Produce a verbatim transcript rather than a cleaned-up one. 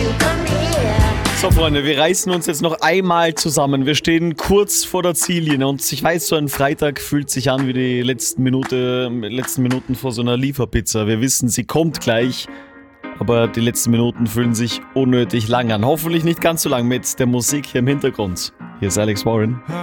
So, Freunde, wir reißen uns jetzt noch einmal zusammen. Wir stehen kurz vor der Ziellinie und ich weiß, so ein Freitag fühlt sich an wie die letzten, Minute, letzten Minuten vor so einer Lieferpizza. Wir wissen, sie kommt gleich, aber die letzten Minuten fühlen sich unnötig lang an. Hoffentlich nicht ganz so lang mit der Musik hier im Hintergrund. Hier ist Alex Warren.